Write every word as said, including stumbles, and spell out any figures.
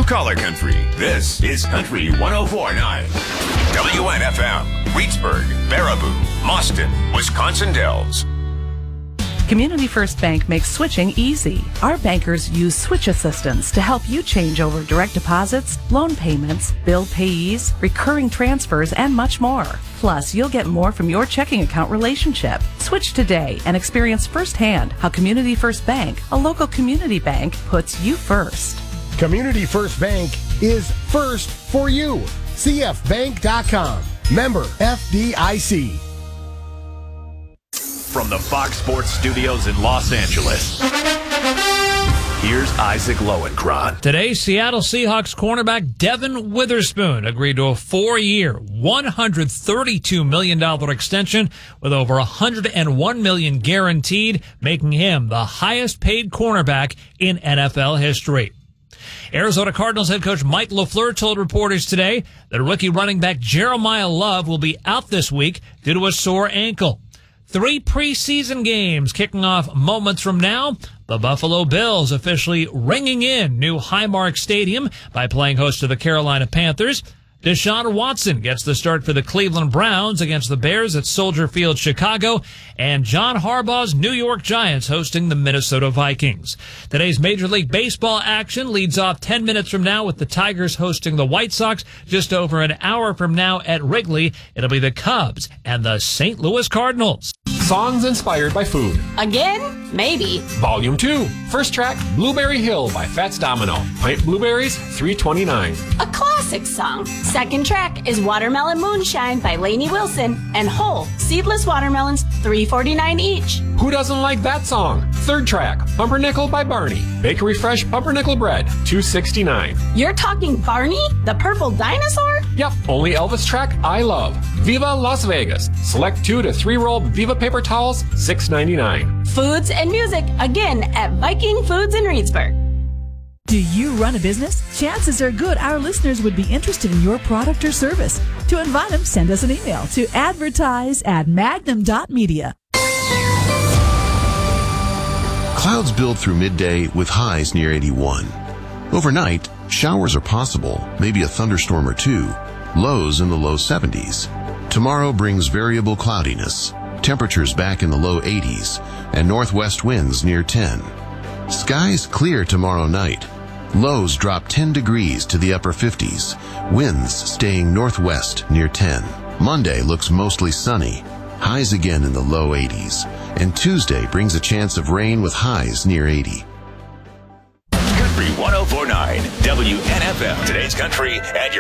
Blue-collar country. This is Country one oh four point nine. W N F M, Reedsburg, Baraboo, Mauston, Wisconsin Dells. Community First Bank makes switching easy. Our bankers use switch assistance to help you change over direct deposits, loan payments, bill payees, recurring transfers, and much more. Plus, you'll get more from your checking account relationship. Switch today and experience firsthand how Community First Bank, a local community bank, puts you first. Community First Bank is first for you. C F bank dot com. Member F D I C. From the Fox Sports Studios in Los Angeles, here's Isaac Lowenkron. Today, Seattle Seahawks cornerback Devin Witherspoon agreed to a four-year, one hundred thirty-two million dollars extension with over one hundred one million dollars guaranteed, making him the highest-paid cornerback in N F L history. Arizona Cardinals head coach Mike LaFleur told reporters today that rookie running back Jeremiah Love will be out this week due to a sore ankle. Three preseason games kicking off moments from now. The Buffalo Bills officially ringing in new Highmark Stadium by playing host to the Carolina Panthers. Deshaun Watson gets the start for the Cleveland Browns against the Bears at Soldier Field, Chicago. And John Harbaugh's New York Giants hosting the Minnesota Vikings. Today's Major League Baseball action leads off ten minutes from now with the Tigers hosting the White Sox. Just over an hour from now at Wrigley, it'll be the Cubs and the Saint Louis Cardinals. Songs inspired by food. Again? Maybe. Volume two. First track, Blueberry Hill by Fats Domino. Pint blueberries, three twenty-nine. A classic song. Second track is Watermelon Moonshine by Lainey Wilson. And whole, seedless watermelons, three forty-nine each. Who doesn't like that song? Third track, Pumpernickel by Barney. Bakery Fresh Pumpernickel Bread, two sixty-nine. You're talking Barney? The purple dinosaur? Yep, only Elvis track I love. Viva Las Vegas. Select two to three roll Viva paper towels, six ninety-nine. Foods and music, again at Viking Foods in Reedsburg. Do you run a business? Chances are good our listeners would be interested in your product or service. To invite them, send us an email to advertise at magnum dot media. Clouds build through midday with highs near eighty-one. Overnight, showers are possible, maybe a thunderstorm or two, lows in the low seventies. Tomorrow brings variable cloudiness, temperatures back in the low eighties, and northwest winds near ten. Skies clear tomorrow night. Lows drop ten degrees to the upper fifties, winds staying northwest near ten. Monday looks mostly sunny, highs again in the low eighties, and Tuesday brings a chance of rain with highs near eighty. Country one oh four point nine, W N F M. Today's Country and your